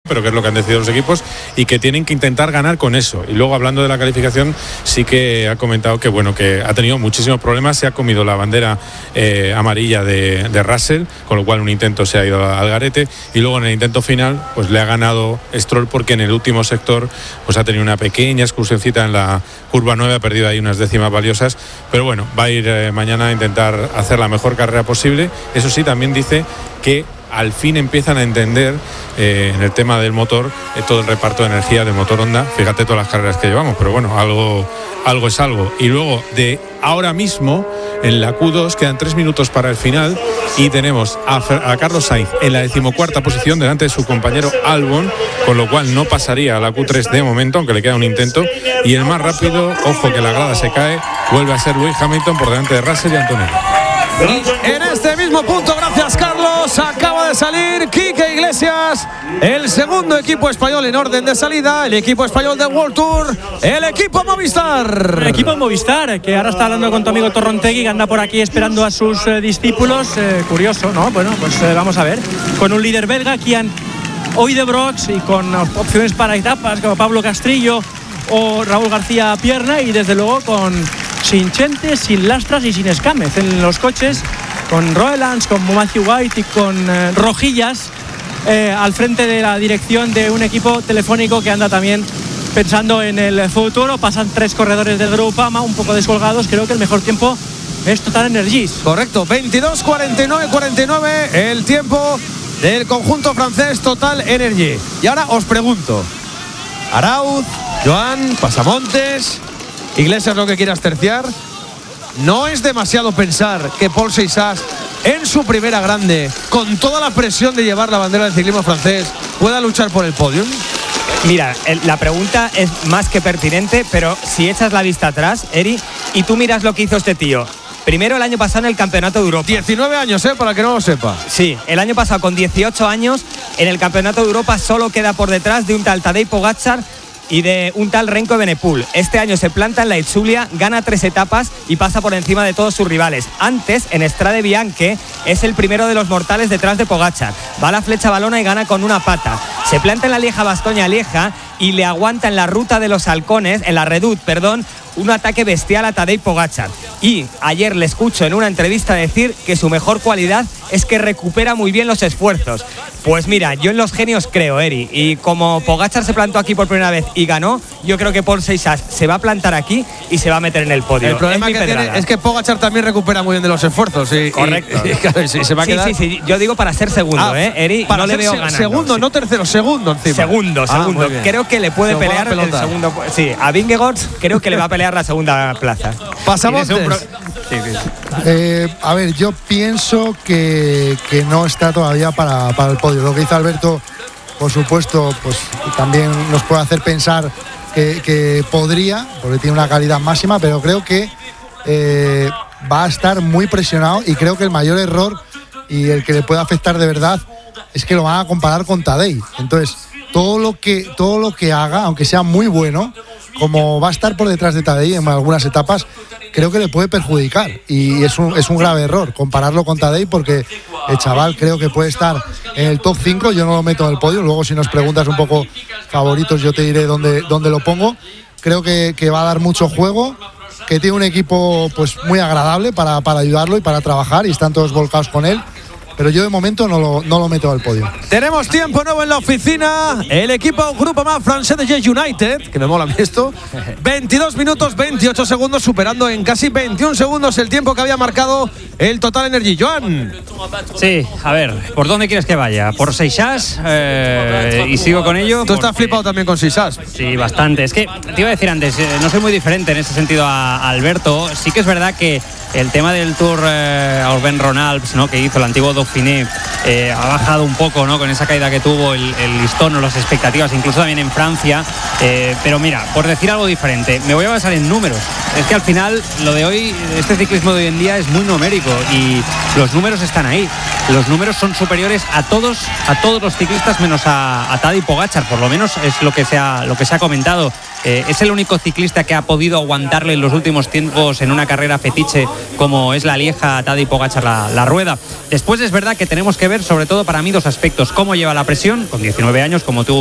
pero que es lo que han decidido los equipos y que tienen que intentar ganar con eso. Y luego, hablando de la calificación, sí que ha comentado que bueno, que ha tenido muchísimos problemas, se ha comido la bandera amarilla de Russell, con lo cual un intento se ha ido al garete, y luego en el intento final pues le ha ganado Stroll, porque en el último sector pues ha tenido una pequeña excursioncita en la curva 9, ha perdido ahí unas décimas valiosas, pero bueno, va a ir mañana a intentar hacer la mejor carrera posible. Eso sí, también dice que al fin empiezan a entender en el tema del motor, todo el reparto de energía del motor Honda. Fíjate todas las carreras que llevamos, pero bueno, algo es algo. Y luego, de ahora mismo, en la Q2 quedan 3 minutos para el final y tenemos a Carlos Sainz en la 14ª posición delante de su compañero Albon, con lo cual no pasaría a la Q3 de momento, aunque le queda un intento. Y el más rápido, ojo que la grada se cae, vuelve a ser Lewis Hamilton por delante de Russell y Antonelli. En este mismo punto, gracias Carlos, acaba de salir Quique Iglesias, el segundo equipo español en orden de salida, el equipo español del World Tour, el equipo Movistar. El equipo Movistar, que ahora está hablando con tu amigo Torrontegui, que anda por aquí esperando a sus discípulos. Curioso, ¿no? Bueno, pues vamos a ver. Con un líder belga, Kian Oidebrox, y con opciones para etapas como Pablo Castrillo o Raúl García Pierna, y desde luego sin Chente, sin Lastras y sin Escámez en los coches, con Roelands, con Matthew White y con Rojillas al frente de la dirección de un equipo telefónico que anda también pensando en el futuro. Pasan 3 corredores del Groupama un poco descolgados. Creo que el mejor tiempo es Total Energies. Correcto, 22:49 el tiempo del conjunto francés Total Energy. Y ahora os pregunto, Arauz, Joan, Pasamontes, Iglesias, lo que quieras terciar, ¿no es demasiado pensar que Paul Seixas, en su primera grande, con toda la presión de llevar la bandera del ciclismo francés, pueda luchar por el podium? Mira, la pregunta es más que pertinente, pero si echas la vista atrás, Eri, y tú miras lo que hizo este tío. Primero, el año pasado en el Campeonato de Europa. 19 años, para que no lo sepa. Sí, el año pasado con 18 años en el Campeonato de Europa solo queda por detrás de un tal Tadej Pogačar y de un tal Renko Evenepoel. Este año se planta en la Itzulia, gana 3 etapas y pasa por encima de todos sus rivales. Antes, en Strade Bianche, es el primero de los mortales detrás de Pogačar. Va a la flecha balona y gana con una pata. Se planta en la Lieja-Bastoña-Lieja y le aguanta en la ruta de los halcones, en la Redoute, un ataque bestial a Tadej Pogačar. Y ayer le escucho en una entrevista decir que su mejor cualidad es que recupera muy bien los esfuerzos. Pues mira, yo en los genios creo, Eri, y como Pogačar se plantó aquí por primera vez y ganó, yo creo que Paul Seixas se va a plantar aquí y se va a meter en el podio. El problema que tiene es que Pogačar también recupera muy bien de los esfuerzos. Correcto. Y se va a quedar... Sí, yo digo para ser segundo, Eri, para no le veo ganando. Segundo, no tercero, segundo encima. Segundo. Creo que le puede pelear el segundo. Sí, a Vingegaard creo que le va a pelear la segunda plaza. Pasamos. A ver, yo pienso que no está todavía para el podio. Lo que dice Alberto, por supuesto, pues también nos puede hacer pensar que podría, porque tiene una calidad máxima, pero creo que va a estar muy presionado, y creo que el mayor error y el que le puede afectar de verdad es que lo van a comparar con Tadej. Entonces, todo lo que haga, aunque sea muy bueno, como va a estar por detrás de Tadej en algunas etapas, creo que le puede perjudicar, y es un grave error compararlo con Tadej, porque el chaval creo que puede estar en el top 5. Yo no lo meto en el podio. Luego, si nos preguntas un poco favoritos, yo te diré dónde lo pongo. Creo que va a dar mucho juego, que tiene un equipo pues muy agradable para ayudarlo y para trabajar, y están todos volcados con él. Pero yo de momento no lo meto al podio. Tenemos tiempo nuevo en la oficina. El equipo Groupama Francés de Jet United, que me mola a mí esto. 22 minutos 28 segundos, superando en casi 21 segundos el tiempo que había marcado el Total Energy. Joan. Sí, a ver, ¿por dónde quieres que vaya? ¿Por Seixas? Y sigo con ello. ¿Tú estás flipado también con Seixas? Sí, bastante. Es que te iba a decir antes, no soy muy diferente en ese sentido a Alberto. Sí que es verdad que el tema del Tour Urban Ronalds, ¿no?, que hizo el antiguo Dauphiné, ha bajado un poco, ¿no?, con esa caída que tuvo el listón o las expectativas, incluso también en Francia. Pero mira, por decir algo diferente, me voy a basar en números. Es que al final lo de hoy, este ciclismo de hoy en día es muy numérico, y los números están ahí. Los números son superiores a todos los ciclistas, menos a Tadej Pogačar, por lo menos es lo que se ha comentado. Es el único ciclista que ha podido aguantarle en los últimos tiempos en una carrera fetiche como es la Lieja a Tadej Pogačar la rueda. Después es verdad que tenemos que ver, sobre todo para mí, dos aspectos: cómo lleva la presión con 19 años, como tú